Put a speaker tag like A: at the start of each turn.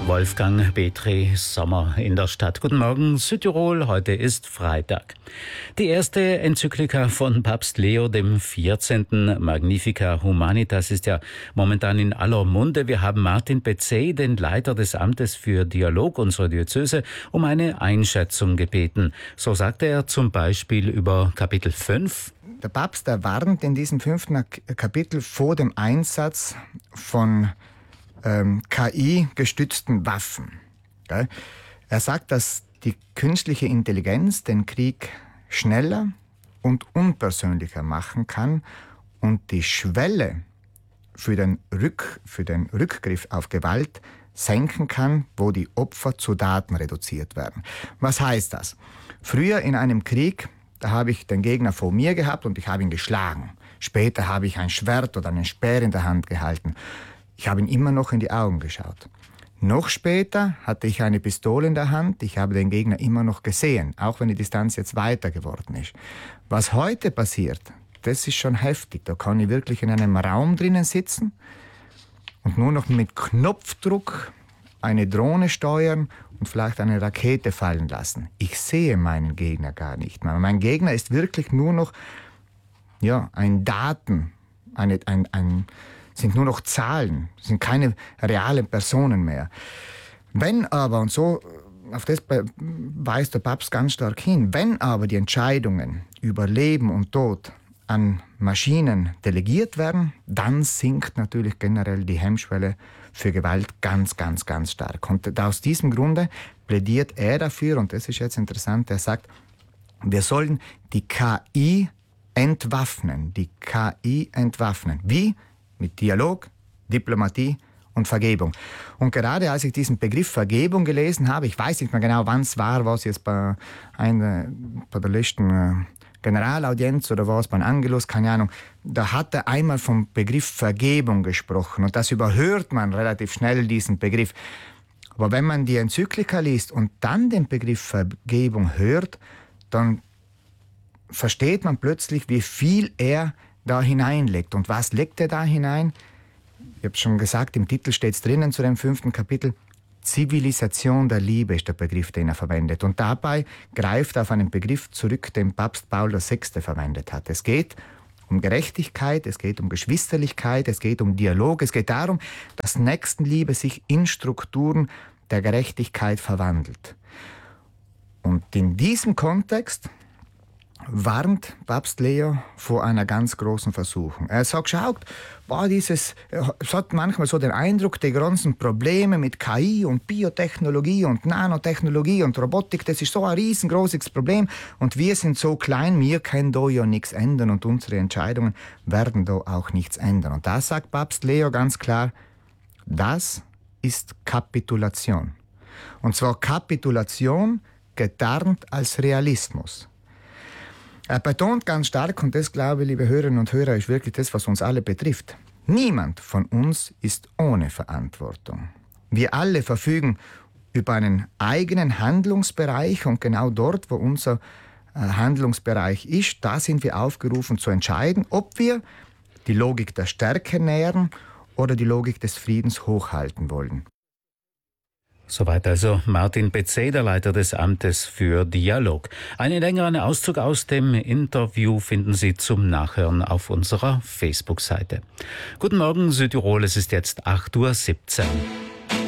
A: Wolfgang Petri, Sommer in der Stadt. Guten Morgen, Südtirol. Heute ist Freitag. Die erste Enzyklika von Papst Leo XIV., Magnificat Humanitas, ist ja momentan in aller Munde. Wir haben Martin Betzey, den Leiter des Amtes für Dialog unserer Diözese, um eine Einschätzung gebeten. So sagte er zum Beispiel über Kapitel 5.
B: Der Papst warnt in diesem 5. Kapitel vor dem Einsatz von KI-gestützten Waffen. Er sagt, dass die künstliche Intelligenz den Krieg schneller und unpersönlicher machen kann und die Schwelle für den Rückgriff auf Gewalt senken kann, wo die Opfer zu Daten reduziert werden. Was heißt das? Früher in einem Krieg, da habe ich den Gegner vor mir gehabt und ich habe ihn geschlagen. Später habe ich ein Schwert oder einen Speer in der Hand gehalten. Ich habe ihn immer noch in die Augen geschaut. Noch später hatte ich eine Pistole in der Hand. Ich habe den Gegner immer noch gesehen, auch wenn die Distanz jetzt weiter geworden ist. Was heute passiert, das ist schon heftig. Da kann ich wirklich in einem Raum drinnen sitzen und nur noch mit Knopfdruck eine Drohne steuern und vielleicht eine Rakete fallen lassen. Ich sehe meinen Gegner gar nicht mehr. Mein Gegner ist wirklich nur noch ein Daten, sind nur noch Zahlen, sind keine realen Personen mehr. Wenn aber, und so auf das weist der Papst ganz stark hin, wenn aber die Entscheidungen über Leben und Tod an Maschinen delegiert werden, dann sinkt natürlich generell die Hemmschwelle für Gewalt ganz, ganz, ganz stark. Und aus diesem Grunde plädiert er dafür, und das ist jetzt interessant, er sagt, wir sollen die KI entwaffnen. Die KI entwaffnen. Wie? Mit Dialog, Diplomatie und Vergebung. Und gerade als ich diesen Begriff Vergebung gelesen habe, ich weiß nicht mehr genau, wann es war, was jetzt bei der letzten Generalaudienz oder was, beim Angelus, keine Ahnung, da hat er einmal vom Begriff Vergebung gesprochen. Und das überhört man relativ schnell, diesen Begriff. Aber wenn man die Enzyklika liest und dann den Begriff Vergebung hört, dann versteht man plötzlich, wie viel er da hineinlegt. Und was legt er da hinein? Ich habe schon gesagt, im Titel steht es drinnen zu dem 5. Kapitel. Zivilisation der Liebe ist der Begriff, den er verwendet. Und dabei greift er auf einen Begriff zurück, den Papst Paul VI. Verwendet hat. Es geht um Gerechtigkeit, es geht um Geschwisterlichkeit, es geht um Dialog, es geht darum, dass Nächstenliebe sich in Strukturen der Gerechtigkeit verwandelt. Und in diesem Kontext warnt Papst Leo vor einer ganz großen Versuchung. Er sagt, schaut, es hat manchmal so den Eindruck, die ganzen Probleme mit KI und Biotechnologie und Nanotechnologie und Robotik, das ist so ein riesengroßes Problem und wir sind so klein, wir können da ja nichts ändern und unsere Entscheidungen werden da auch nichts ändern. Und da sagt Papst Leo ganz klar, das ist Kapitulation. Und zwar Kapitulation getarnt als Realismus. Er betont ganz stark, und das, glaube ich, liebe Hörerinnen und Hörer, ist wirklich das, was uns alle betrifft. Niemand von uns ist ohne Verantwortung. Wir alle verfügen über einen eigenen Handlungsbereich und genau dort, wo unser Handlungsbereich ist, da sind wir aufgerufen zu entscheiden, ob wir die Logik der Stärke nähren oder die Logik des Friedens hochhalten wollen.
A: Soweit also Martin Betzey, der Leiter des Amtes für Dialog. Einen längeren Auszug aus dem Interview finden Sie zum Nachhören auf unserer Facebook-Seite. Guten Morgen, Südtirol, es ist jetzt 8:17 Uhr.